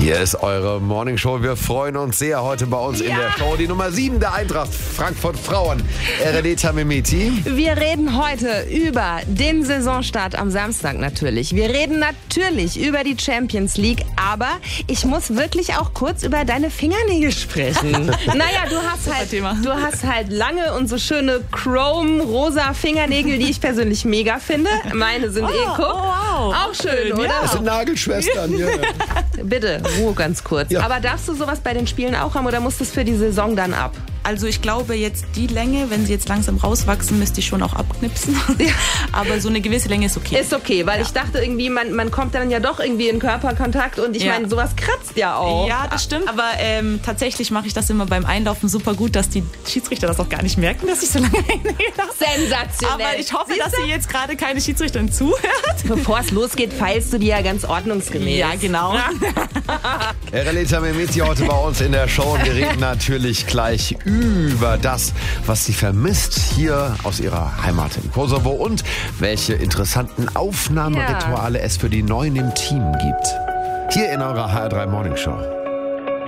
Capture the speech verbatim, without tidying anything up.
Hier ist eure Morningshow. Wir freuen uns sehr heute bei uns ja. in der Show. Die Nummer sieben der Eintracht Frankfurt Frauen. Erenita Mehmeti. Wir reden heute über den Saisonstart am Samstag natürlich. Wir reden natürlich über die Champions League. Aber ich muss wirklich auch kurz über deine Fingernägel sprechen. Naja, du hast, halt, du hast halt lange und so schöne Chrome-rosa Fingernägel, die ich persönlich mega finde. Meine sind oh, eh, guck. Oh, wow. Auch schön, oder? Das sind Nagelschwestern. Ja. Bitte, Ruhe ganz kurz. Ja. Aber darfst du sowas bei den Spielen auch haben oder musst du es für die Saison dann ab? Also ich glaube jetzt die Länge, wenn sie jetzt langsam rauswachsen, müsste ich schon auch abknipsen. Ja. Aber so eine gewisse Länge ist okay. Ist okay, weil ja. ich dachte irgendwie, man, man kommt dann ja doch irgendwie in Körperkontakt und ich ja. meine, sowas kratzt ja auch. Ja, das stimmt. Aber ähm, tatsächlich mache ich das immer beim Einlaufen super gut, dass die Schiedsrichter das auch gar nicht merken, dass ich so lange hänge. Sensationell. Aber ich hoffe, Siehst dass sie jetzt gerade keine Schiedsrichterin zuhört. Bevor es losgeht, feilst du die ja ganz ordnungsgemäß. Ja, genau. Erenita Mehmeti heute bei uns in der Show. Wir reden natürlich gleich über das, was sie vermisst hier aus ihrer Heimat in Kosovo und welche interessanten Aufnahmerituale ja. es für die Neuen im Team gibt. Hier in eurer H R drei Morningshow.